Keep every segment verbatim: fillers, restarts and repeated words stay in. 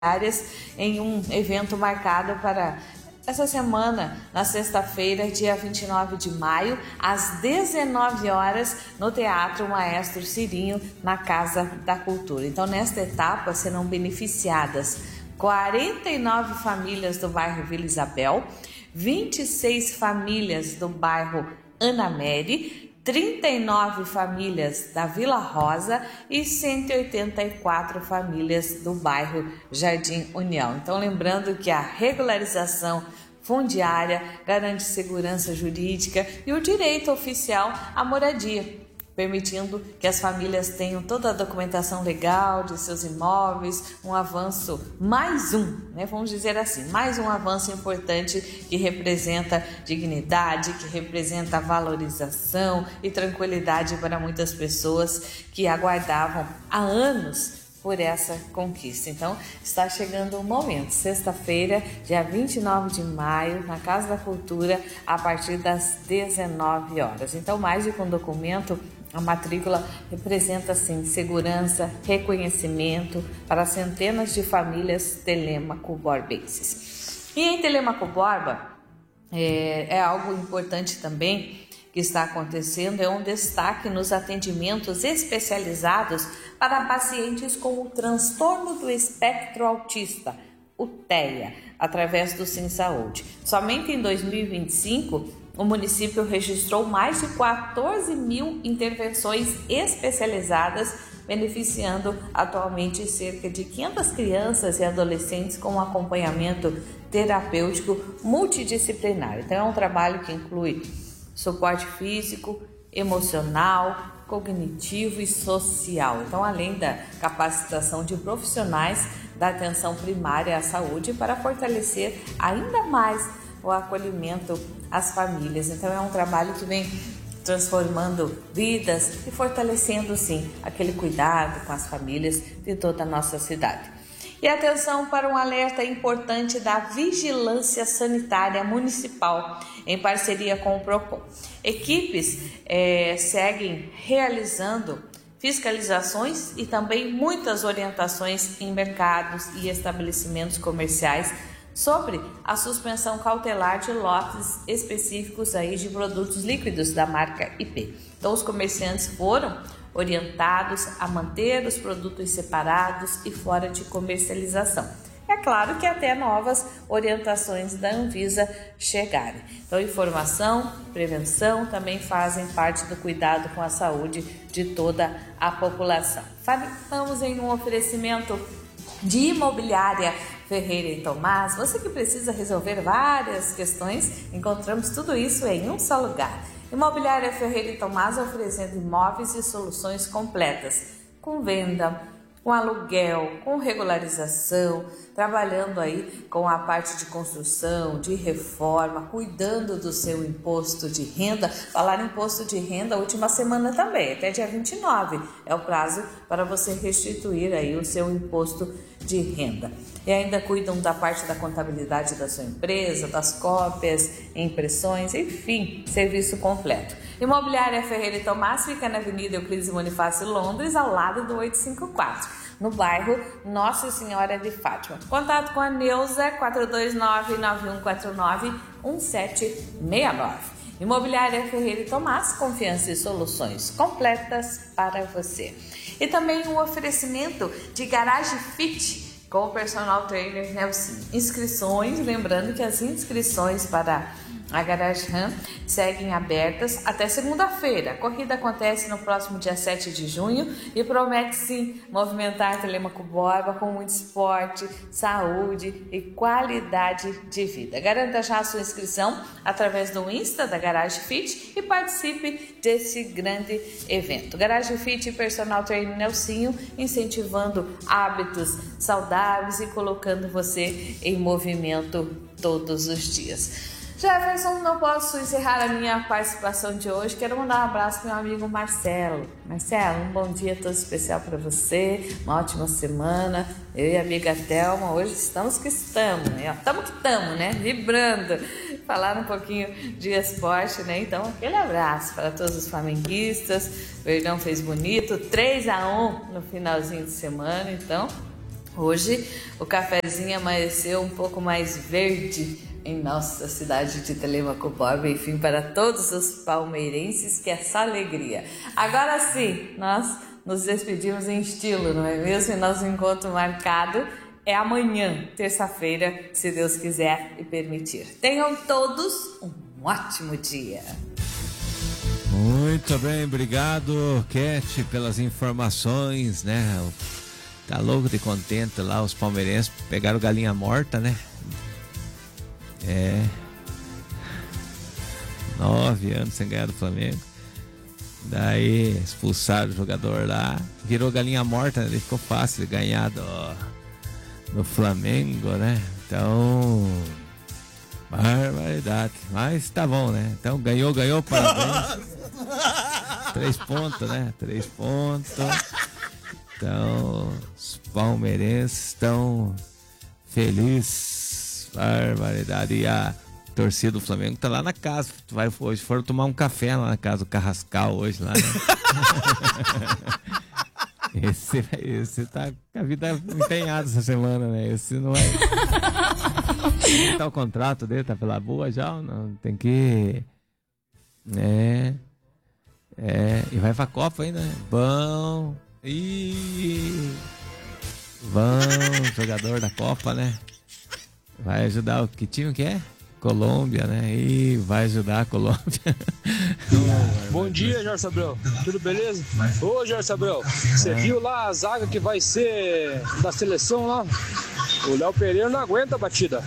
em um evento marcado para essa semana, na sexta-feira, dia vinte e nove de maio, às dezenove horas, no Teatro Maestro Cirinho, na Casa da Cultura. Então, nesta etapa serão beneficiadas quarenta e nove famílias do bairro Vila Isabel, vinte e seis famílias do bairro Ana Mary, trinta e nove famílias da Vila Rosa e cento e oitenta e quatro famílias do bairro Jardim União. Então, lembrando que a regularização fundiária garante segurança jurídica e o direito oficial à moradia, permitindo que as famílias tenham toda a documentação legal de seus imóveis, um avanço, mais um, né, vamos dizer assim, mais um avanço importante que representa dignidade, que representa valorização e tranquilidade para muitas pessoas que aguardavam há anos por essa conquista. Então, está chegando o momento, sexta-feira, dia vinte e nove de maio, na Casa da Cultura, a partir das dezenove horas. Então, mais do que um documento, a matrícula representa, sim, segurança, reconhecimento para centenas de famílias telêmaco-borbenses. E em Telêmaco-Borba, é, é algo importante também que está acontecendo, é um destaque nos atendimentos especializados para pacientes com o transtorno do espectro autista, o TEA, através do Sim Saúde. Somente em dois mil e vinte e cinco, o município registrou mais de quatorze mil intervenções especializadas, beneficiando atualmente cerca de quinhentas crianças e adolescentes com acompanhamento terapêutico multidisciplinar. Então, é um trabalho que inclui suporte físico, emocional, cognitivo e social. Então, além da capacitação de profissionais da atenção primária à saúde para fortalecer ainda mais o acolhimento às famílias. Então, é um trabalho que vem transformando vidas e fortalecendo, sim, aquele cuidado com as famílias de toda a nossa cidade. E atenção para um alerta importante da Vigilância Sanitária Municipal, em parceria com o PROCON. Equipes eh, seguem realizando fiscalizações e também muitas orientações em mercados e estabelecimentos comerciais sobre a suspensão cautelar de lotes específicos aí de produtos líquidos da marca I P. Então, os comerciantes foram orientados a manter os produtos separados e fora de comercialização. É claro que até novas orientações da Anvisa chegarem. Então, informação, prevenção também fazem parte do cuidado com a saúde de toda a população. Estamos em um oferecimento de Imobiliária Ferreira e Tomás. Você que precisa resolver várias questões, encontramos tudo isso em um só lugar. Imobiliária Ferreira e Tomás, oferecendo imóveis e soluções completas, com venda, com aluguel, com regularização, trabalhando aí com a parte de construção, de reforma, cuidando do seu imposto de renda. Falar em imposto de renda, a última semana também, até dia vinte e nove, é o prazo para você restituir aí o seu imposto de renda. E ainda cuidam da parte da contabilidade da sua empresa, das cópias, impressões, enfim, serviço completo. Imobiliária Ferreira e Tomás fica na Avenida Euclides Bonifácio, Londres, ao lado do oitocentos e cinquenta e quatro, no bairro Nossa Senhora de Fátima. Contato com a Neuza, quatro dois nove, nove um quatro nove, um sete seis nove. Imobiliária Ferreira e Tomás, confiança e soluções completas para você. E também um oferecimento de Garage Fit com o personal trainer Nelson. Inscrições, lembrando que as inscrições para a Garage Run seguem abertas até segunda-feira. A corrida acontece no próximo dia sete de junho e promete, sim, movimentar Telêmaco-Borba com muito esporte, saúde e qualidade de vida. Garanta já a sua inscrição através do Insta da Garage Fit e participe desse grande evento. Garage Fit e personal trainer Nelsinho, incentivando hábitos saudáveis e colocando você em movimento todos os dias. Jefferson, não posso encerrar a minha participação de hoje. Quero mandar um abraço para meu amigo Marcelo. Marcelo, um bom dia todo especial para você, uma ótima semana. Eu e a amiga Thelma, hoje estamos que estamos, né? Estamos que estamos, né? Vibrando. Falar um pouquinho de esporte, né? Então, aquele abraço para todos os flamenguistas. O Verdão fez bonito, três a um no finalzinho de semana, então Hoje o cafezinho amanheceu um pouco mais verde em nossa cidade de Telêmaco Borba. Enfim, para todos os palmeirenses, que é essa alegria. Agora sim, nós nos despedimos em estilo, não é mesmo? E nosso encontro marcado é amanhã, terça-feira, se Deus quiser e permitir. Tenham todos um ótimo dia. Muito bem, obrigado, Cat, pelas informações, né? Tá louco de contente lá, os palmeirenses pegaram galinha morta, né? É. Nove anos sem ganhar do Flamengo. Daí expulsaram o jogador lá, virou galinha morta, né? Ficou fácil de ganhar do, do Flamengo, né? Então, barbaridade. Mas tá bom, né? Então ganhou, ganhou, parabéns. Três pontos, né? Três pontos. Então, os palmeirenses estão felizes. Barbaridade. E a torcida do Flamengo tá lá na casa. Vai, hoje foram tomar um café lá na casa do Carrascal hoje lá, né? Esse, esse tá com a vida empenhada essa semana, né? Esse não é. Tá o contrato dele, tá pela boa já ou não? Tem que. É. É. E vai pra Copa ainda, né? Bom. E bom, jogador da Copa, né? Vai ajudar o que time que é? Colômbia, né? E vai ajudar a Colômbia. Bom dia, Jorge Abreu. Tudo beleza? Ô, Jorge Abreu, você viu lá a zaga que vai ser da seleção lá? O Léo Pereira não aguenta a batida.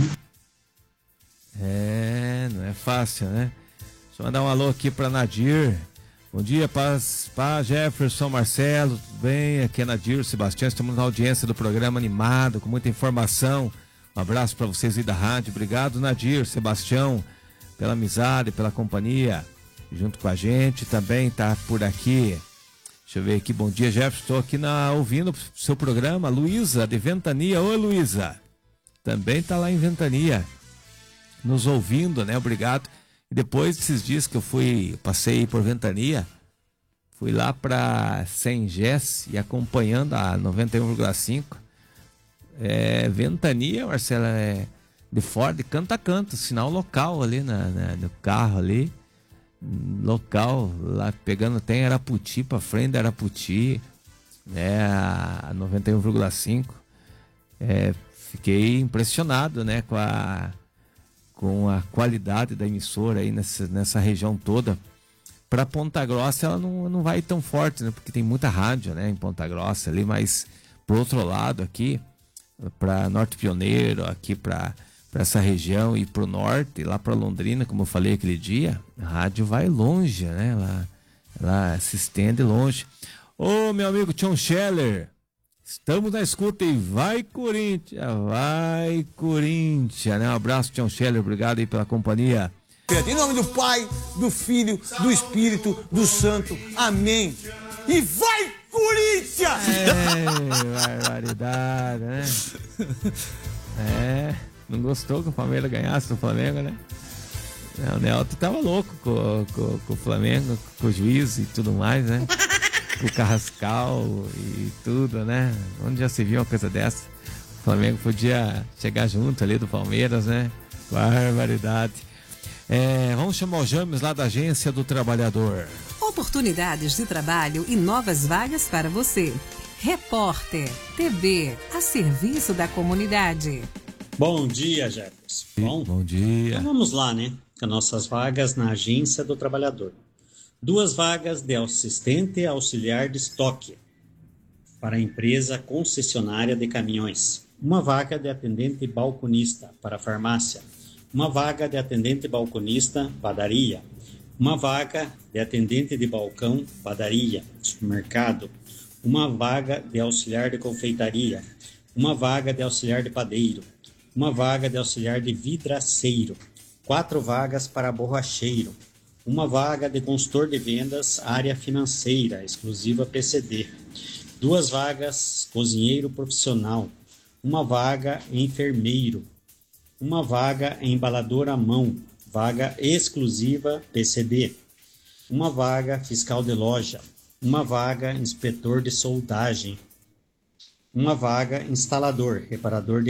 É, não é fácil, né? Deixa eu mandar um alô aqui pra Nadir. Bom dia, paz, paz, Jefferson, Marcelo, tudo bem? Aqui é Nadir, Sebastião, estamos na audiência do programa animado, com muita informação. Um abraço para vocês aí da rádio. Obrigado, Nadir, Sebastião, pela amizade, pela companhia, junto com a gente. Também tá por aqui. Deixa eu ver aqui. Bom dia, Jefferson. Estou aqui na, ouvindo o seu programa. Luísa, de Ventania. Oi, Luísa. Também tá lá em Ventania, nos ouvindo, né? Obrigado. E depois desses dias que eu fui, passei por Ventania, fui lá para Sengés e acompanhando a noventa e um vírgula cinco. É, Ventania, Marcela, é de fora, de canto a canto, sinal local ali na, na, no carro ali, local, lá pegando, tem Araputi para frente da Araputi, né, a noventa e um vírgula cinco. É, fiquei impressionado, né, com a com a qualidade da emissora aí nessa, nessa região toda. Para Ponta Grossa ela não, não vai tão forte, né, porque tem muita rádio, né, em Ponta Grossa ali, mas pro outro lado aqui, para Norte Pioneiro, aqui para essa região e pro norte, lá para Londrina, como eu falei aquele dia, a rádio vai longe, né, ela, ela se estende longe. Ô, meu amigo John Scheller, estamos na escuta e vai Corinthians, vai Corinthians, né? Um abraço, John Scheller, obrigado aí pela companhia. Em nome do Pai, do Filho, do Espírito, do Santo, amém. E vai Corinthians! É, barbaridade, né? É, não gostou que o Palmeiras ganhasse do Flamengo, né? O Nelton tava louco com, com, com o Flamengo, com o juiz e tudo mais, né? Com o Carrascal e tudo, né? Onde já se viu uma coisa dessa? O Flamengo podia chegar junto ali do Palmeiras, né? Barbaridade. É, vamos chamar o James lá da Agência do Trabalhador. Oportunidades de trabalho e novas vagas para você. Repórter T V, a serviço da comunidade. Bom dia, Jefferson. Bom, Bom dia. Então vamos lá, né? Com nossas vagas na Agência do Trabalhador. Duas vagas de assistente auxiliar de estoque para a empresa concessionária de caminhões. Uma vaga de atendente balconista para a farmácia. Uma vaga de atendente balconista, padaria. Uma vaga de atendente de balcão, padaria, supermercado. Uma vaga de auxiliar de confeitaria. Uma vaga de auxiliar de padeiro. Uma vaga de auxiliar de vidraceiro. Quatro vagas para borracheiro. Uma vaga de consultor de vendas, área financeira, exclusiva P C D. Duas vagas, cozinheiro profissional. Uma vaga, enfermeiro. Uma vaga, embalador à mão, vaga exclusiva P C D. Uma vaga, fiscal de loja. Uma vaga, inspetor de soldagem. uma vaga instalador, reparador de